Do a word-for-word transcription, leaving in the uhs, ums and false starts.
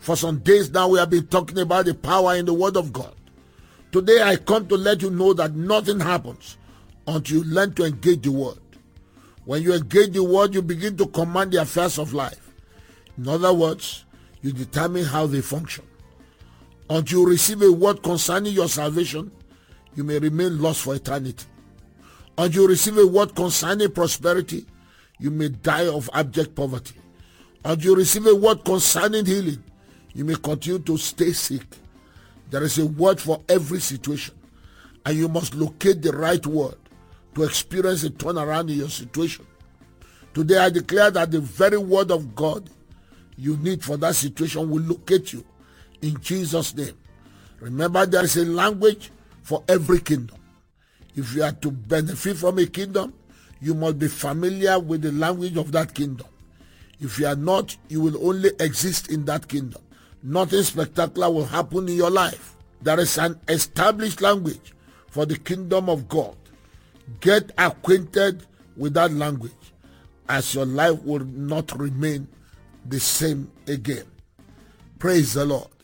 For some days now we have been talking about the power in the Word of God. Today I come to let you know that nothing happens until you learn to engage the Word. When you engage the Word, you begin to command the affairs of life. In other words, you determine how they function. Until you receive a word concerning your salvation, you may remain lost for eternity. Until you receive a word concerning prosperity, you may die of abject poverty. Until you receive a word concerning healing, you may continue to stay sick. There is a word for every situation, and you must locate the right word to experience a turnaround in your situation. Today I declare that the very word of God you need for that situation will locate you in Jesus' name. Remember, there is a language for every kingdom. If you are to benefit from a kingdom, you must be familiar with the language of that kingdom. If you are not, you will only exist in that kingdom. Nothing spectacular will happen in your life. There is an established language for the kingdom of God. Get acquainted with that language, as your life will not remain the same again. Praise the Lord.